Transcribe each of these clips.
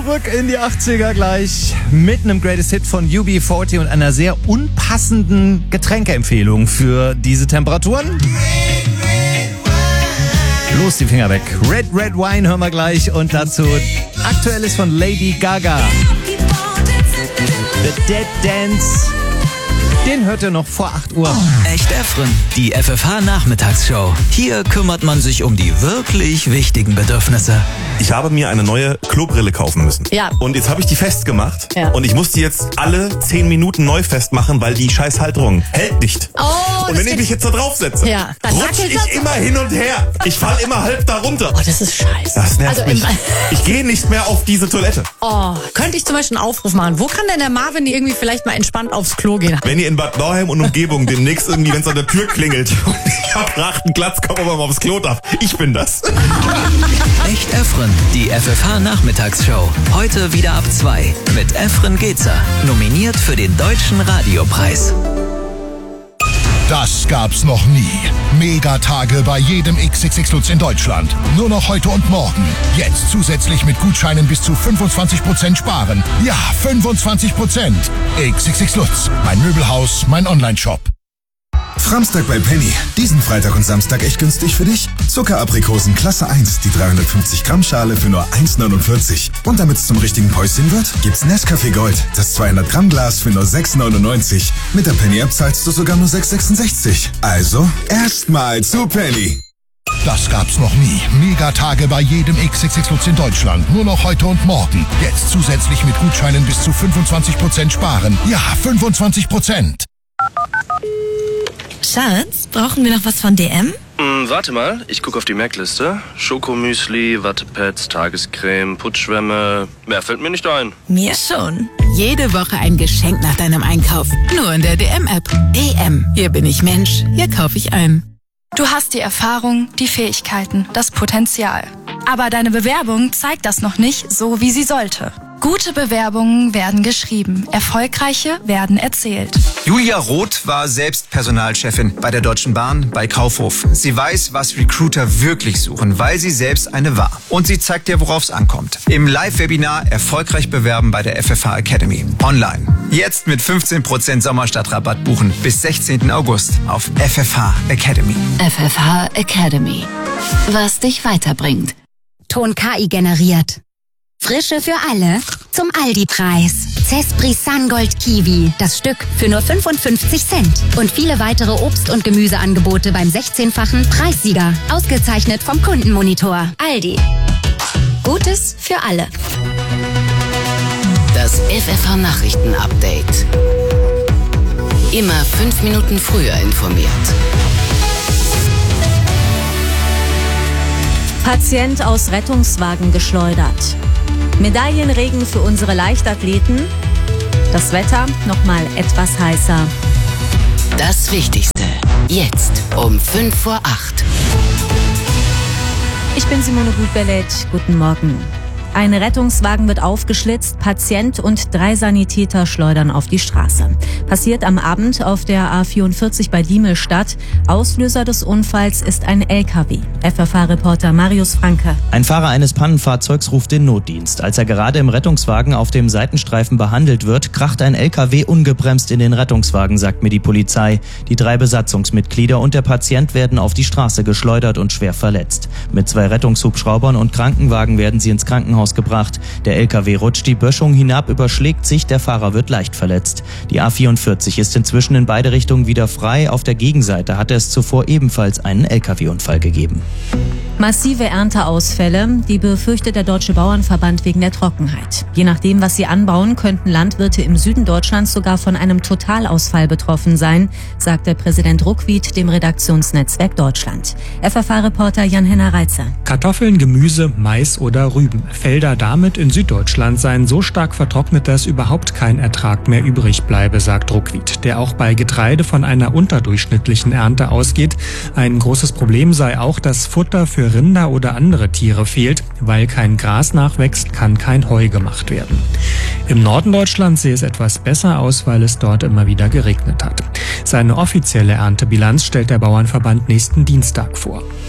Zurück in die 80er gleich mit einem Greatest Hit von UB40 und einer sehr unpassenden Getränkeempfehlung für diese Temperaturen. Los, die Finger weg. Red Wine hören wir gleich und dazu Aktuelles von Lady Gaga. The Dead Dance. Den hört ihr noch vor 8 Uhr. Echt Efren, die FFH-Nachmittagsshow. Hier kümmert man sich um die wirklich wichtigen Bedürfnisse. Ich habe mir eine neue Klobrille kaufen müssen. Ja. Und jetzt habe ich die festgemacht. Ja. Und ich muss die jetzt alle 10 Minuten neu festmachen, weil die scheiß Halterung hält nicht. Oh, und wenn ich mich jetzt da draufsetze, Ja, dann rutsche wackelt ich das. immer hin und her. Ich falle immer halb da runter. Oh, das ist scheiße. Das nervt Also mich. Ich gehe nicht mehr auf diese Toilette. Oh, könnte ich zum Beispiel einen Aufruf machen. Wo kann denn der Marvin irgendwie vielleicht mal entspannt aufs Klo gehen? Wenn ihr in Bad Nauheim und Umgebung demnächst irgendwie, wenn es an der Tür klingelt und ich hab einen Glatzkopf, ob man mal aufs Klo darf. Ich bin das. Echt Efren, die FFH-Nachmittagsshow. Heute wieder ab 2 mit Efren Gezer. Nominiert für den Deutschen Radiopreis. Das gab's noch nie. Megatage bei jedem XXX Lutz in Deutschland. Nur noch heute und morgen. Jetzt zusätzlich mit Gutscheinen bis zu 25% sparen. Ja, 25%. XXX Lutz. Mein Möbelhaus, mein Onlineshop. Framstag bei Penny. Diesen Freitag und Samstag echt günstig für dich. Zuckeraprikosen Klasse 1, die 350 Gramm Schale für nur 1,49. Und damit es zum richtigen Päuschen wird, gibt's Nescafé Gold, das 200 Gramm Glas für nur 6,99. Mit der Penny App zahlst du sogar nur 6,66. Also erstmal zu Penny. Das gab's noch nie. Megatage bei jedem XXX Lutz in Deutschland. Nur noch heute und morgen. Jetzt zusätzlich mit Gutscheinen bis zu 25% sparen. Ja, 25%. Schatz, brauchen wir noch was von DM? Warte mal, ich gucke auf die Merkliste. Schokomüsli, Wattepads, Tagescreme, Putzschwämme. Mehr fällt mir nicht ein. Mir schon. Jede Woche ein Geschenk nach deinem Einkauf. Nur in der DM-App. DM. Hier bin ich Mensch. Hier kaufe ich ein. Du hast die Erfahrung, die Fähigkeiten, das Potenzial. Aber deine Bewerbung zeigt das noch nicht so, wie sie sollte. Gute Bewerbungen werden geschrieben, erfolgreiche werden erzählt. Julia Roth war selbst Personalchefin bei der Deutschen Bahn, bei Kaufhof. Sie weiß, was Recruiter wirklich suchen, weil sie selbst eine war. Und sie zeigt dir, worauf es ankommt. Im Live-Webinar Erfolgreich bewerben bei der FFH Academy. Online. Jetzt mit 15% Sommerstadtrabatt buchen bis 16. August auf FFH Academy. FFH Academy. Was dich weiterbringt. Ton KI generiert. Frische für alle zum Aldi-Preis. Zespri Sungold Kiwi, das Stück für nur 55 Cent. Und viele weitere Obst- und Gemüseangebote beim 16-fachen Preissieger. Ausgezeichnet vom Kundenmonitor. Aldi. Gutes für alle. Das FFH Nachrichten-Update. Immer 5 Minuten früher informiert. Patient aus Rettungswagen geschleudert. Medaillenregen für unsere Leichtathleten. Das Wetter nochmal etwas heißer. Das Wichtigste. Jetzt um 7:55. Ich bin Simone Gutbellet. Guten Morgen. Ein Rettungswagen wird aufgeschlitzt, Patient und 3 Sanitäter schleudern auf die Straße. Passiert am Abend auf der A44 bei Diemelstadt. Auslöser des Unfalls ist ein LKW. FFH-Reporter Marius Franke. Ein Fahrer eines Pannenfahrzeugs ruft den Notdienst. Als er gerade im Rettungswagen auf dem Seitenstreifen behandelt wird, kracht ein LKW ungebremst in den Rettungswagen, sagt mir die Polizei. Die 3 Besatzungsmitglieder und der Patient werden auf die Straße geschleudert und schwer verletzt. Mit 2 Rettungshubschraubern und Krankenwagen werden sie ins Krankenhaus gebracht. Der LKW rutscht die Böschung hinab, überschlägt sich, der Fahrer wird leicht verletzt. Die A44 ist inzwischen in beide Richtungen wieder frei. Auf der Gegenseite hatte es zuvor ebenfalls einen LKW-Unfall gegeben. Massive Ernteausfälle, die befürchtet der Deutsche Bauernverband wegen der Trockenheit. Je nachdem, was sie anbauen, könnten Landwirte im Süden Deutschlands sogar von einem Totalausfall betroffen sein, sagte Präsident Ruckwied dem Redaktionsnetzwerk Deutschland. FFH-Reporter Jan-Henner Reitzer. Kartoffeln, Gemüse, Mais oder Rüben. Felder damit in Süddeutschland seien so stark vertrocknet, dass überhaupt kein Ertrag mehr übrig bleibe, sagt Ruckwied, der auch bei Getreide von einer unterdurchschnittlichen Ernte ausgeht. Ein großes Problem sei auch, dass Futter für Rinder oder andere Tiere fehlt. Weil kein Gras nachwächst, kann kein Heu gemacht werden. Im Norden Deutschlands sehe es etwas besser aus, weil es dort immer wieder geregnet hat. Seine offizielle Erntebilanz stellt der Bauernverband nächsten Dienstag vor.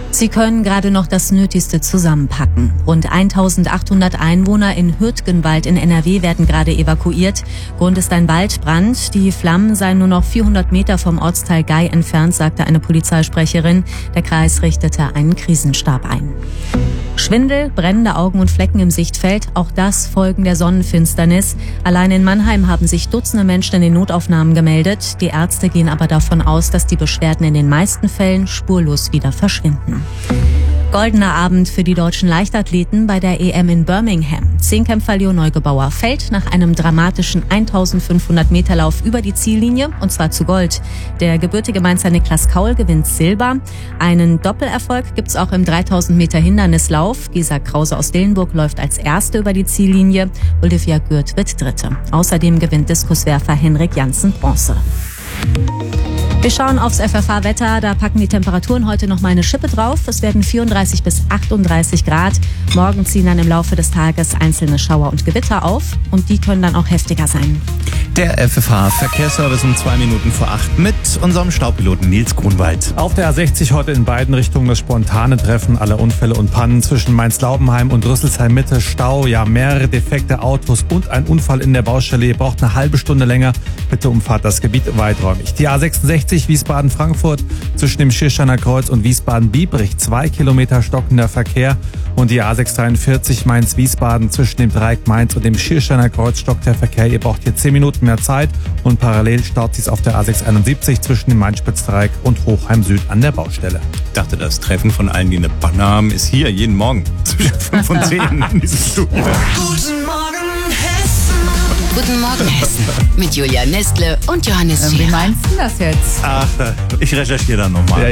Sie können gerade noch das Nötigste zusammenpacken. Rund 1800 Einwohner in Hürtgenwald in NRW werden gerade evakuiert. Grund ist ein Waldbrand. Die Flammen seien nur noch 400 Meter vom Ortsteil Gei entfernt, sagte eine Polizeisprecherin. Der Kreis richtete einen Krisenstab ein. Schwindel, brennende Augen und Flecken im Sichtfeld, auch das Folgen der Sonnenfinsternis. Allein in Mannheim haben sich Dutzende Menschen in den Notaufnahmen gemeldet. Die Ärzte gehen aber davon aus, dass die Beschwerden in den meisten Fällen spurlos wieder verschwinden. Goldener Abend für die deutschen Leichtathleten bei der EM in Birmingham. Zehnkämpfer Leo Neugebauer fällt nach einem dramatischen 1500 Meter Lauf über die Ziellinie, und zwar zu Gold. Der gebürtige Mainzer Niklas Kaul gewinnt Silber. Einen Doppelerfolg gibt's auch im 3000 Meter Hindernislauf. Gesa Krause aus Dillenburg läuft als Erste über die Ziellinie. Olivia Gürt wird Dritte. Außerdem gewinnt Diskuswerfer Henrik Janssen Bronze. Wir schauen aufs FFH-Wetter, da packen die Temperaturen heute noch mal eine Schippe drauf. Es werden 34 bis 38 Grad. Morgen ziehen dann im Laufe des Tages einzelne Schauer und Gewitter auf und die können dann auch heftiger sein. Der FFH-Verkehrsservice um 2 Minuten vor 8 mit unserem Staupiloten Nils Grunwald. Auf der A60 heute in beiden Richtungen das spontane Treffen aller Unfälle und Pannen zwischen Mainz-Laubenheim und Rüsselsheim-Mitte. Stau, ja, mehrere defekte Autos und ein Unfall in der Baustelle. Ihr braucht eine halbe Stunde länger. Bitte umfahrt das Gebiet weiträumig. Die A66 Wiesbaden-Frankfurt zwischen dem Schirsteiner Kreuz und Wiesbaden-Biebrich 2 Kilometer stockender Verkehr. Und die A643 Mainz-Wiesbaden zwischen dem Dreieck Mainz und dem Schirsteiner Kreuz stockt der Verkehr. Ihr braucht hier 10 Minuten mehr Zeit und parallel staut sich auf der A671 zwischen dem Main-Spitz-Dreieck und Hochheim Süd an der Baustelle. Ich dachte, das Treffen von allen, die eine Panne haben, ist hier jeden Morgen zwischen 5 und 10 in diesem Studio. Guten Morgen, Hessen. Guten Morgen, Hessen. Mit Julia Nestle und Johannes Schäfer. Wie meinst du das jetzt? Ach, ich recherchiere dann nochmal. Ja,